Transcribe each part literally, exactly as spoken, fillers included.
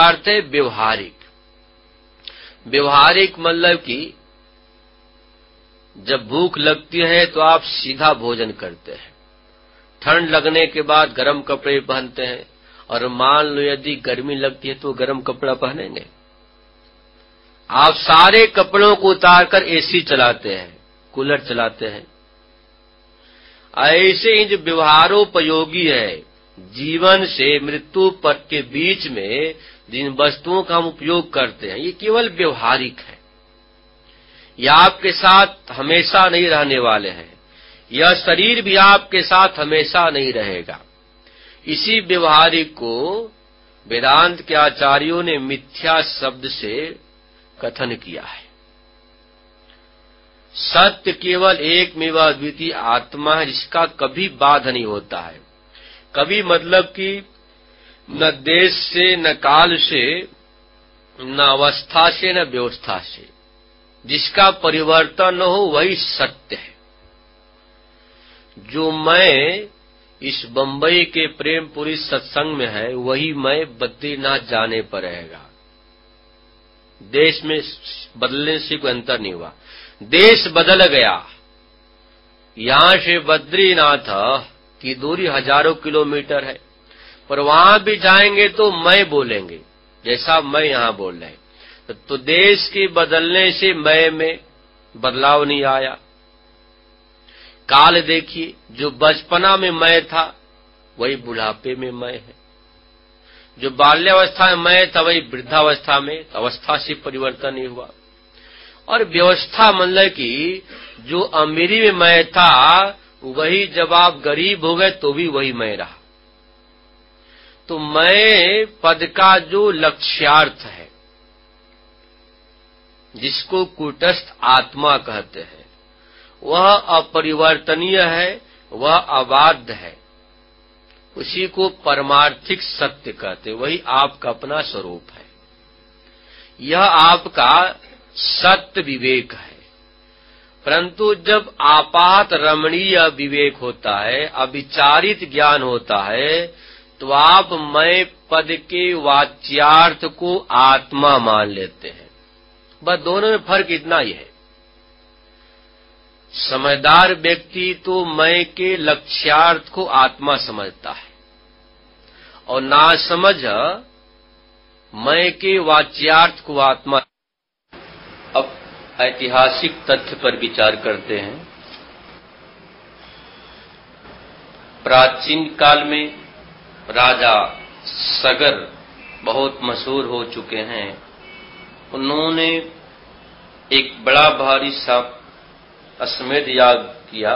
अर्थ है व्यवहारिक। व्यवहारिक मतलब कि जब भूख लगती है तो आप सीधा भोजन करते हैं, ठंड लगने के बाद गर्म कपड़े पहनते हैं, और मान लो यदि गर्मी लगती है तो गर्म कपड़ा पहनेंगे। आप सारे कपड़ों को उतारकर एसी चलाते हैं, कूलर चलाते हैं। ऐसे ही जो व्यवहारोपयोगी है, जीवन से मृत्यु पर के बीच में जिन वस्तुओं का हम उपयोग करते हैं, ये केवल व्यवहारिक है। यह आपके साथ हमेशा नहीं रहने वाले हैं। यह शरीर भी आपके साथ हमेशा नहीं रहेगा। इसी व्यवहारिक को वेदांत के आचार्यों ने मिथ्या शब्द से कथन किया है। सत्य केवल एक मेवा अद्वितीय आत्मा है, जिसका कभी बाध नहीं होता है। कभी मतलब कि न देश से, न काल से, न अवस्था से, न व्यवस्था से, जिसका परिवर्तन न हो वही सत्य है। जो मैं इस बंबई के प्रेमपुरी सत्संग में है, वही मैं बद्रीनाथ जाने पर रहेगा। देश में बदलने से कोई अंतर नहीं हुआ। देश बदल गया, यहां से बद्रीनाथ की दूरी हजारों किलोमीटर है, पर वहां भी जाएंगे तो मैं बोलेंगे, जैसा मैं यहां बोल रहे हैं। तो देश के बदलने से मैं में बदलाव नहीं आया। काल देखिए, जो बचपना में मैं था वही बुढ़ापे में मैं है, जो बाल्यावस्था में मैं था वही वृद्धावस्था में, अवस्था से परिवर्तन नहीं हुआ। और व्यवस्था मतलब कि जो अमीरी में मैं था वही जब आप गरीब हो गए तो भी वही मैं रहा। तो मैं पद का जो लक्ष्यार्थ है, जिसको कूटस्थ आत्मा कहते हैं, वह अपरिवर्तनीय है, वह अबाध्य है। उसी को परमार्थिक सत्य कहते हैं, वही आपका अपना स्वरूप है। यह आपका सत्य विवेक है। परंतु जब आपात रमणीय विवेक होता है, अविचारित ज्ञान होता है, तो आप मैं पद के वाच्यार्थ को आत्मा मान लेते हैं। बस दोनों में फर्क इतना ही है। समझदार व्यक्ति तो मैं के लक्ष्यार्थ को आत्मा समझता है, और नासमझ मैं के वाच्यार्थ को आत्मा। अब ऐतिहासिक तथ्य पर विचार करते हैं। प्राचीन काल में राजा सगर बहुत मशहूर हो चुके हैं। उन्होंने एक बड़ा भारी सा अश्वमेध याग किया।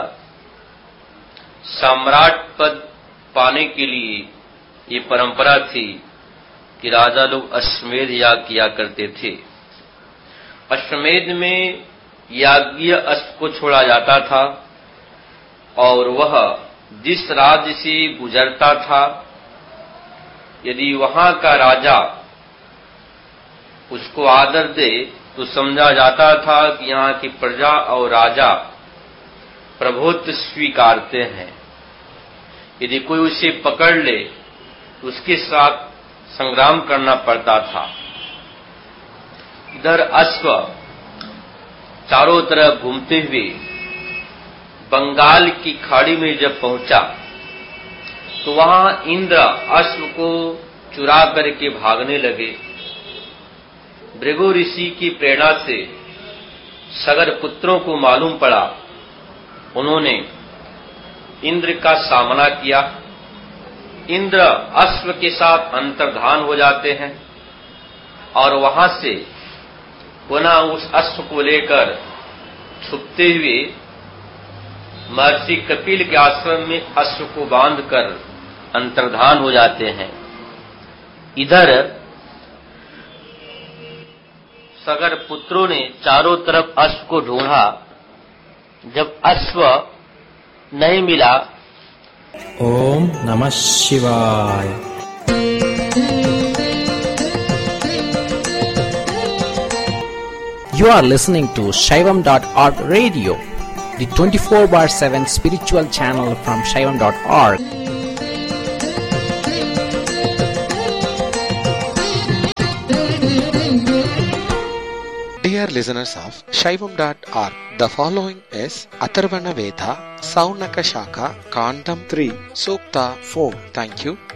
सम्राट पद पाने के लिए ये परंपरा थी कि राजा लोग अश्वमेध याग किया करते थे। अश्वमेध में याज्ञीय अश्व को छोड़ा जाता था, और वह जिस राज्य से गुजरता था, यदि वहां का राजा उसको आदर दे तो समझा जाता था कि यहाँ की प्रजा और राजा प्रभुत्व स्वीकारते हैं। यदि कोई उसे पकड़ ले तो उसके साथ संग्राम करना पड़ता था। इधर अश्व चारों तरफ घूमते हुए बंगाल की खाड़ी में जब पहुंचा तो वहां इंद्र अश्व को चुरा करके भागने लगे। भृगु ऋषि की प्रेरणा से सगर पुत्रों को मालूम पड़ा। उन्होंने इंद्र का सामना किया। इंद्र अश्व के साथ अंतर्धान हो जाते हैं और वहां से पुनः उस अश्व को लेकर छुपते हुए महर्षि कपिल के आश्रम में अश्व को बांधकर अंतर्धान हो जाते हैं। इधर सगर पुत्रों ने चारों तरफ अश्व को ढूंढा। जब अश्व नहीं मिला, ओम नमः शिवाय। You are listening to Shaivam dot org radio, the twenty-four bar seven spiritual channel from Shaivam dot org. Dear listeners of Shaivam dot org, the following is Atharvana Veda, Saunaka Shaka, Kandam three, Sukta four. Thank you